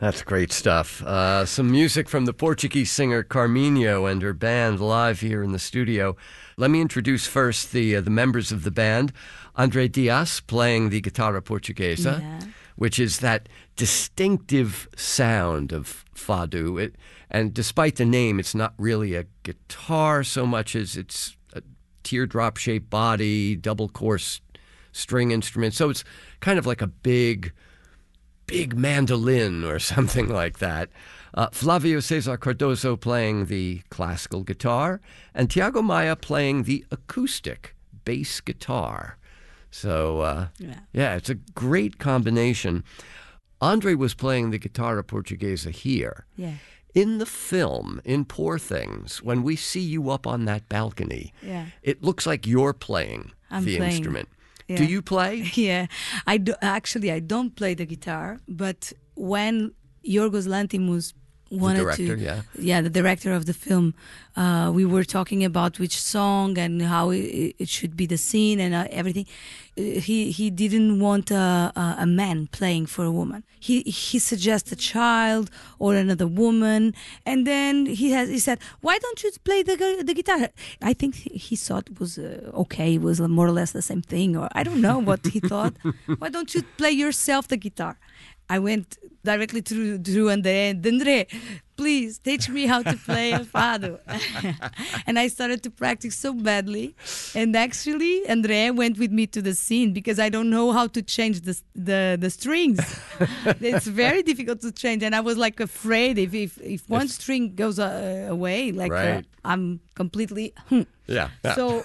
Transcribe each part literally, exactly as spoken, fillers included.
That's great stuff. Uh, some music from the Portuguese singer Carminho and her band live here in the studio. Let me introduce first the uh, the members of the band. André Dias playing the guitarra portuguesa, Yeah. which is that distinctive sound of fado. It, and despite the name, it's not really a guitar so much as it's a teardrop-shaped body, double-course string instrument. So it's kind of like a big, big mandolin or something like that. Uh, Flavio Cesar Cardoso playing the classical guitar, and Tiago Maia playing the acoustic bass guitar. So, uh, Yeah. yeah, it's a great combination. Andre was playing the guitarra portuguesa here. Yeah. In the film, in Poor Things, when we see you up on that balcony, Yeah. it looks like you're playing I'm the playing. instrument. Yeah. Do you play? Yeah, I do, actually I don't play the guitar, but when Yorgos Lanthimos wanted director, to, yeah. yeah, the director of the film, uh, we were talking about which song and how it, it should be the scene and uh, everything. Uh, he he didn't want a, a, a man playing for a woman. He he suggested a child or another woman, and then he has he said, "Why don't you play the gu- the guitar?" I think he, he thought it was uh, okay, it was more or less the same thing, or I don't know what he thought. Why don't you play yourself the guitar? I went directly to Drew André, and André, please teach me how to play a fado. And I started to practice so badly. And actually, André went with me to the scene because I don't know how to change the the, the strings. It's very difficult to change. And I was like afraid if if, if one If- string goes uh, away, like Right. uh, I'm completely... Hmm. Yeah. yeah. So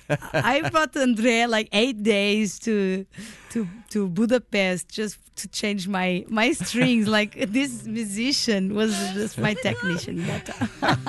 I brought Andrea like eight days to to to Budapest just to change my my strings. Like this musician was just my technician that time.